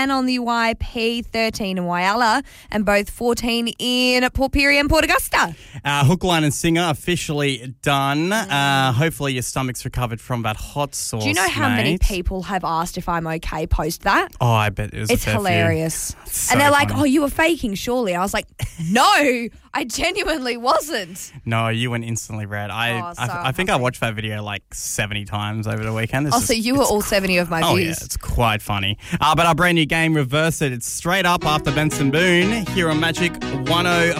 and on the YP, 13 in Whyalla, and both 14 in Port Pirie and Port Augusta. Hook, line and singer officially done. Hopefully your stomach's recovered from that hot sauce. Do you know how many people have asked if I'm okay post that? Oh, I bet it was It's a fair hilarious. Few. So And they're like, funny. oh, you were faking, surely. I was like, no, I genuinely wasn't. No, you went instantly red. I think I watched that video like 70 times over the weekend. So you were all 70 of my views. Oh, yeah, it's quite funny. But our brand new game, Reverse It, it's straight up after Benson Boone here on Magic 105.